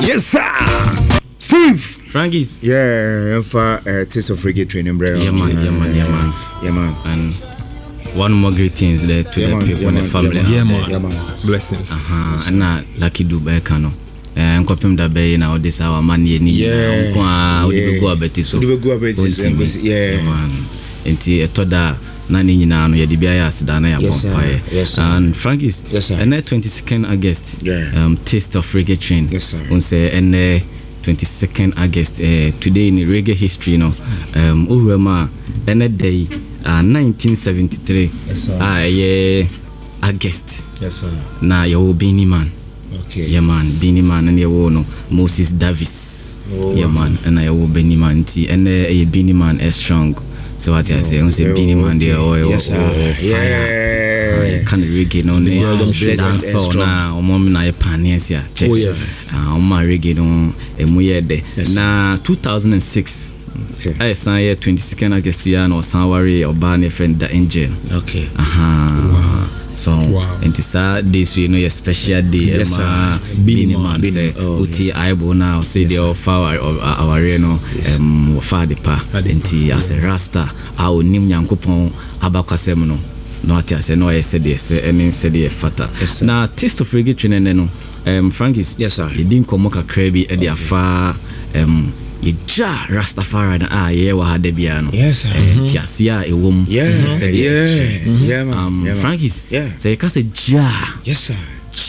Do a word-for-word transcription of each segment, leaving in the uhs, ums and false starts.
Yes, sir. Steve. Frankie's. Yeah, for uh, taste of reggae training, bro. Yeah, man. Yeah, man. Yeah, man. Yeah, man. And one more greetings there to yeah, the man, people yeah, and the man, family. Yeah, yeah, man. Yeah, man. Blessings. Uh-huh. And now, lucky Dubai Kano. And copy that bay now. This our man. Yeah, yeah. We go about it. So we go about it. Yeah, man. Until a toda. Nani nyina no ye de bia ya asida ya bompae. And Frankie's. Yes, sir. And twenty-second August. Yeah. Um, Taste of Reggae Train. Yes, sir. On say and twenty-second August. Uh, today in reggae history, you know. Um, Urema. And day. Uh, nineteen seventy-three. Yes, sir. Ah, yeah. August. Yes, sir. Na yo Beenie Man. Okay. Yeah, man. Beenie Man and yo no Moses Davis. Oh, yeah, man. And I wo Beenie Man. T and a Beenie Man is strong. So what I say, I say Beenie Man there or yes, yeah. Can reggae no ne dance so na o mom na ye panies ya. Oh yes. Ah, o ma reggae no emu ye de. Na two thousand six. I san year twenty-second August ya no san wari oba ne friend the angel. Okay. Aha. So wow. And this day so you know your special day yes, ma Beenie Man say uti aibo na say the offer our no um fa de pa enti as a rasta a onim Nyankopon abakwasem no no ati say no say dey say any say dey fata na Taste of Reggae Train no um Frankie's. Yes, sir. You didn't come kakra bi e dey afa um Ija Rastafari na ah yeah wa hade bia no. Yes, sir. Eh, tiasia ewom. Yeah, yeah, yeah, man. Um, yeah, man. Frankie's. Yeah. Say ka say ja. Yes, sir.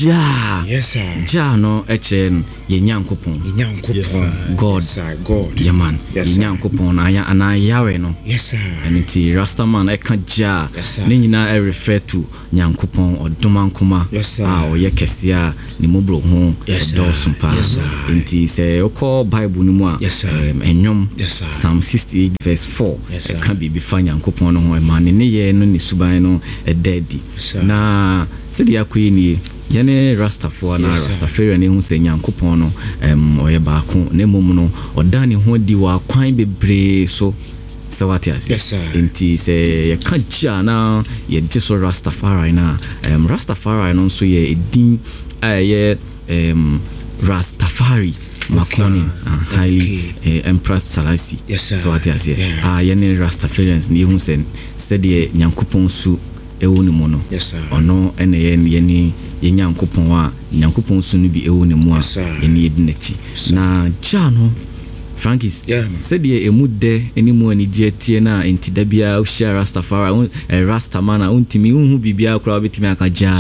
Ja. Yes, sir. Ja no echen ye Nyankopon. Ye Nyankopon. Yes, sir. God. Yes, sir. God. Yeah, man. Yes, Ye sir. Nyankopon na ya ana yawe no. Yes, sir. And ti Rastaman e kan ja. Yes, sir. Ne nyina e refer to Nyankopon odomankoma. Yes, sir. Ah o ye kesia ni mobro ho Yes, sir. do sumpa. Yes, sir. Nti say okọ Bible ni mu a Yes, sir. um, enyom Yes, sir. Psalm sixty-eight verse four. Yes, e sir. kan bi bi fa Nyankopon no ho e ma ne ne ye no ni suban no e daddy. Sir. Na se dia koyi ni yene Rastafari na Yes, sir. Rastafari ne hu se Nyankopon no em oye ba ko ne mom no odane ho di wa kwan bebre so se wati ase. Yes, sir. Enti se ye kan ja na ye jeso Rastafari na em Rastafari no so ye edin aye em Rastafari Makoni uh, highly okay. uh, Emperor Selassie. Yes, sir. So what I say? Yeah. Ah, yene Rastafarians ni hu se said ye Nyankopon su ewo ni mo no. Yes, sir. Ono ene ye yene ye Nyankopon a Nyankopon su no bi ewo ni mo a yene yedi nachi. Na ja no Frankie's. Yeah, said ye emu de eni mo ani je tie na enti da bia o share Rastafari e Rastaman a untimi hu bibia kura obetimi aka ja.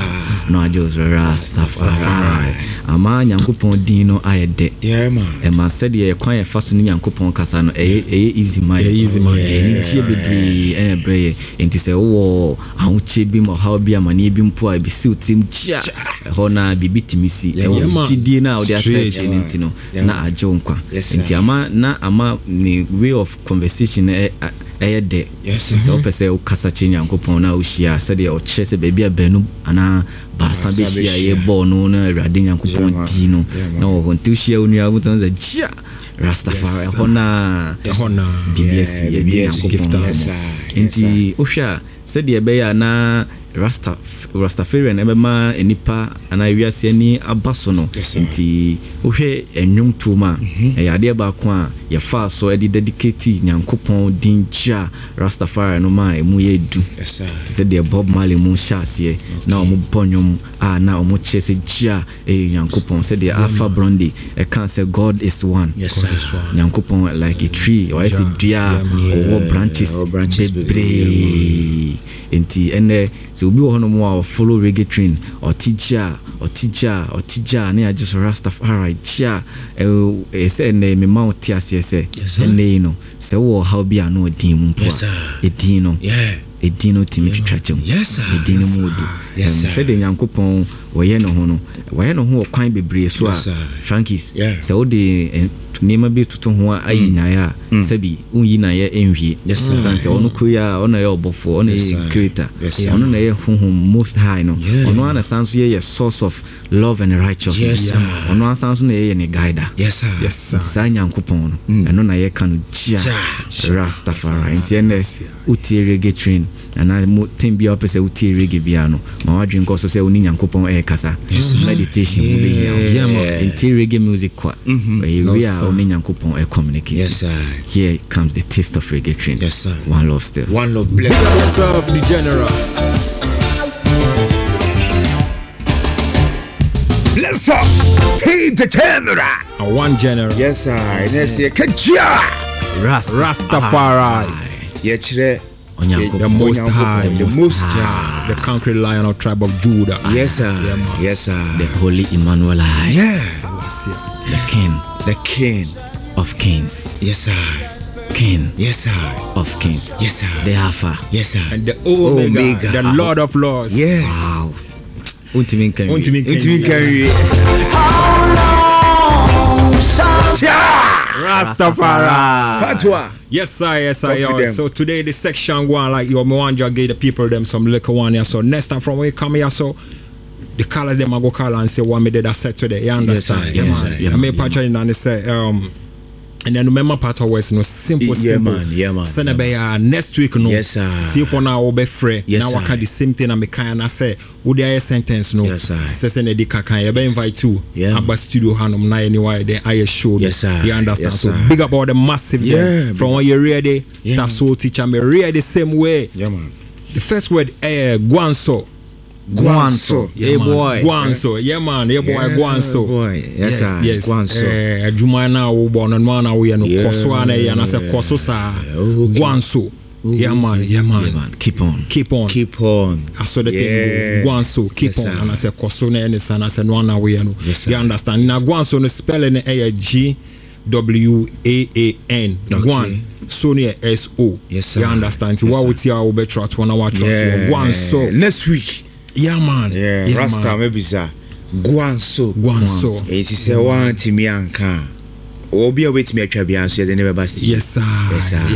No ajos Rastafari. Ama Nyankopon din no ayede. Yeah, man. E ma said ye kwan ye faso ni Nyankopon kasa no e e easy mind. Easy mind. E tie bebre e bre enti se wo ahunche bi mo how bi amane bi mpo a bi si utim ja. Ho na bibitimi si e wo gidie na o de attach enti no na ajo nkwa. Enti ama na ama ni way of conversation e e de. Yes, so pese o kasa che Nyankopon na o shia said ye o che se baby abenu ana basa be shia ye bo no na Awurade Nyankopon di no na o ho ntu shia onu abuton za ja Rastafari hona hona B B S ye Nyankopon enti o hwa said ye be ya na Rasta Rastafarian ebema enipa ana wiase ani abaso no nti ohwe enwum tuma e yade ba ko a ye fa so e dedicate Nyankopon dinja Rastafari no ma emu ye du se de Bob Marley mu shase na omu bonyum a na omu chese ja e Nyankopon se de Alpha Blondy e kan say God is one. Yes, Nyankopon like a tree or is a dua or branches bebre enti ene so obi wo no mo a follow reggae train or teacher or teacher or teacher na just Rastafari cha e say na me ma oti ase se ene no se wo how bia no din mu po e din no yeah e din no timi twitwachem e din mu odu se de Nyankopon wo ye no ho no wo ye no ho kwan bebre so a Frankie's se wo de nneɛma bi toto ho ayi naeɛ a sɛbi wonyi naeɛ ɛnwie san sɛ ɔno kuro a ɔno yɛ ɔbɔfoɔ ɔno yɛ creator ɔno na yɛ honhom most high no ɔno ana san so yɛ source of love and righteousness ɔno asan so na yɛ ne guider nti saa nyankopɔn no ɛno na yɛka no Jah Rastafari nti ɛnɛ wotie reggae train ana mo tem bia wopɛ sɛ wotie reggae bia no ma wadwen kɔ so sɛ woni nyankopɔn ɛyɛ kasa meditation mu bɛyia nti reggae music kwa we are only nyankopɔn ɛ communicate. Yes sir. Here comes the taste of reggae train. Yes sir. One love still. One love. Bless yourself, the general. Bless up. Stay the general. A one general. Yes sir. Yes sir. Kajia. Rast Rastafari. Yechre. The most high. The most high. The conquered lion of tribe of Judah. Yes sir. Yes sir. The holy Emmanuel. Yes. The king. The king of kings. Yes sir. King. Yes sir. Of kings. Yes sir. The Alpha. Yes sir. And the Omega, Omega. The Lord of Lords. Yeah. Wow. Ultimate carry. Ultimate carry. Rastafari. Patwa. Yes sir, yes sir. Yo. So today the section one like your Mwanja gave the people them some liquor one here. So next time from where you come here, so the colors them I go call and say what me did I said today. You understand? Yes, sir. Yeah, I made part and they say um and then remember part of West no simple yeah, simple. Man, yeah man. Send yeah. next week no. Yes sir. See for now we be free. Yes, now I can the same thing I me can I say would there sentence no. Yes sir. Say na di kakan you be invite you. Yeah. Aba studio hanum na anyway then I show. Yes sir. You understand? Yes, so sir. big up all the massive yeah, them. From when you ready, yeah, that soul teacher me ready the same way. Yeah man. The first word eh uh, guanso. Guanso, yeah, hey boy. Guanso, yeah man, yeah boy, yeah, Guanso. Boy. Yes, yes, yes. Guanso. Eh, Juma na wo born and man we no Yeah. koso ana ya na se koso sa. Okay. Guanso. Yeah man, yeah man. Yeah, man. Keep on. Keep on. Keep on. I saw the Yeah. thing go. Guanso, keep Yes, on. sir. And I say koso na any sana se no na we no. Yes, sir. You understand? Na Guanso no spelling eh G W A A N. Okay. Guan. So near S O. Yes, sir. You understand? Yes, What sir. would you our better to one watch Yeah. Guanso. Next week. Yeah man. Yeah. yeah Rasta man. maybe sir. Guanso. Guanso. It is a one to me anka. Obi a wait me atwa bia so ye de never basti. Yes sir. Yes sir.